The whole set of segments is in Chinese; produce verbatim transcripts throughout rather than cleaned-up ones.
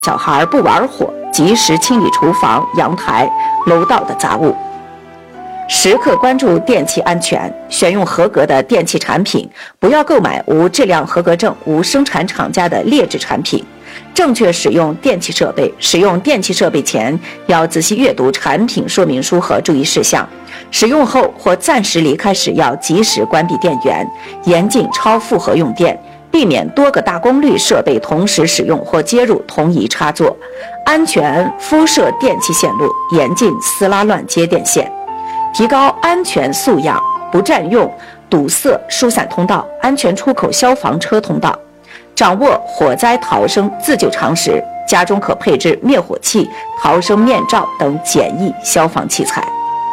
小孩不玩火，及时清理厨房、阳台、楼道的杂物。时刻关注电器安全，选用合格的电器产品，不要购买无质量合格证、无生产厂家的劣质产品。正确使用电器设备，使用电器设备前要仔细阅读产品说明书和注意事项。使用后或暂时离开时要及时关闭电源，严禁超负荷用电，避免多个大功率设备同时使用或接入同一插座，安全敷设电气线路，严禁撕拉乱接电线。提高安全素养，不占用堵塞疏散通道、安全出口消防车通道，掌握火灾逃生自救常识，家中可配置灭火器、逃生面罩等简易消防器材。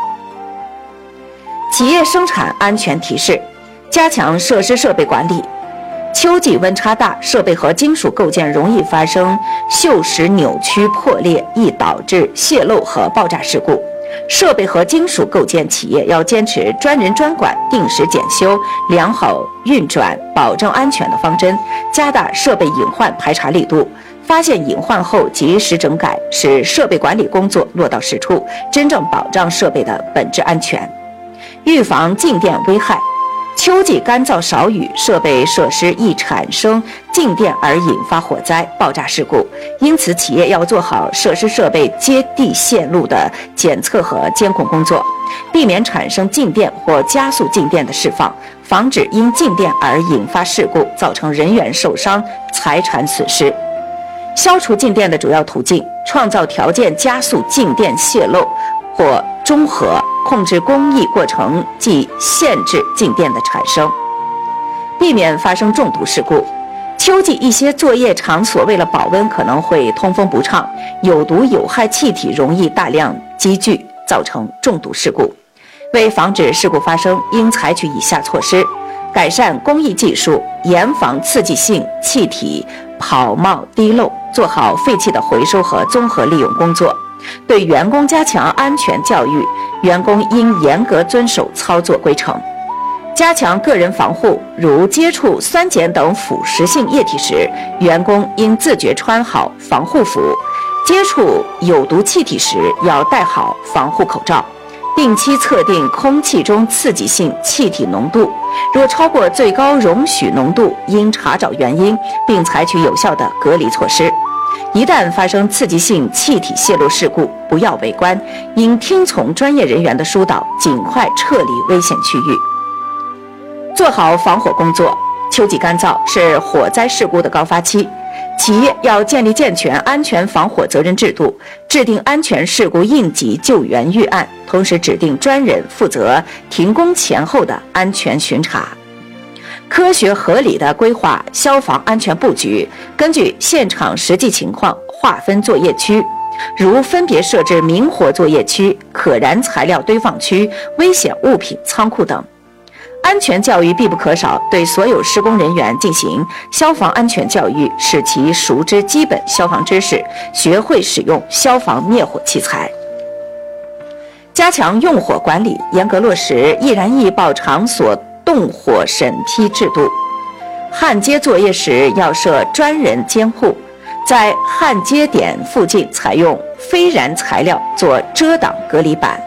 企业生产安全提示：加强设施设备管理。秋季温差大，设备和金属构件容易发生锈蚀、扭曲、破裂，易导致泄漏和爆炸事故。设备和金属构件企业要坚持专人专管、定时检修、良好运转、保证安全的方针，加大设备隐患排查力度，发现隐患后及时整改，使设备管理工作落到实处，真正保障设备的本质安全。预防静电危害。秋季干燥少雨，设备设施易产生静电而引发火灾、爆炸事故，因此企业要做好设施设备接地线路的检测和监控工作，避免产生静电或加速静电的释放，防止因静电而引发事故，造成人员受伤、财产损失。消除静电的主要途径：创造条件加速静电泄漏或中和控制工艺过程，即限制静电的产生，避免发生中毒事故。秋季一些作业场所为了保温，可能会通风不畅，有毒有害气体容易大量积聚，造成中毒事故。为防止事故发生，应采取以下措施：改善工艺技术，严防刺激性气体跑冒滴漏，做好废气的回收和综合利用工作。对员工加强安全教育，员工应严格遵守操作规程。加强个人防护，如接触酸碱等腐蚀性液体时，员工应自觉穿好防护服；接触有毒气体时，要戴好防护口罩。定期测定空气中刺激性气体浓度，若超过最高容许浓度，应查找原因，并采取有效的隔离措施。一旦发生刺激性气体泄漏事故，不要围观，应听从专业人员的疏导，尽快撤离危险区域。做好防火工作。秋季干燥是火灾事故的高发期，企业要建立健全安全防火责任制度，制定安全事故应急救援预案，同时指定专人负责停工前后的安全巡查。科学合理的规划消防安全布局，根据现场实际情况划分作业区，如分别设置明火作业区、可燃材料堆放区、危险物品仓库等。安全教育必不可少，对所有施工人员进行消防安全教育，使其熟知基本消防知识，学会使用消防灭火器材。加强用火管理，严格落实易燃易爆场所动火审批制度。焊接作业时要设专人监护，在焊接点附近采用非燃材料做遮挡隔离板。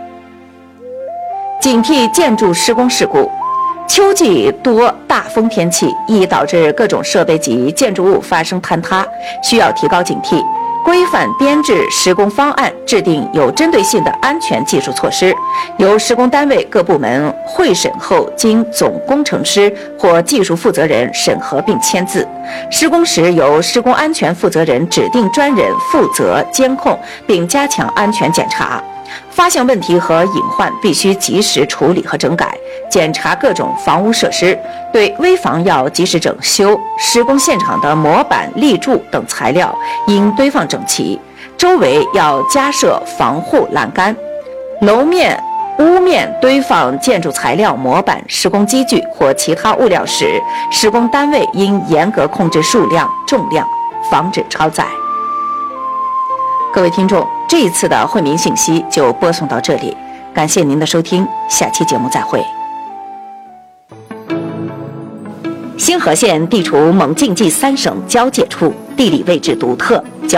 警惕建筑施工事故。秋季多大风天气，易导致各种设备及建筑物发生坍塌，需要提高警惕，规范编制施工方案，制定有针对性的安全技术措施，由施工单位各部门会审后，经总工程师或技术负责人审核并签字。施工时由施工安全负责人指定专人负责监控并加强安全检查。发现问题和隐患必须及时处理和整改，检查各种房屋设施，对危房要及时整修。施工现场的模板、立柱等材料应堆放整齐，周围要加设防护栏杆。楼面、屋面堆放建筑材料、模板、施工机具或其他物料时，施工单位应严格控制数量、重量，防止超载。各位听众，这一次的惠民信息就播送到这里，感谢您的收听，下期节目再会。 星河县地处蒙晋冀三省交界处，地理位置独特。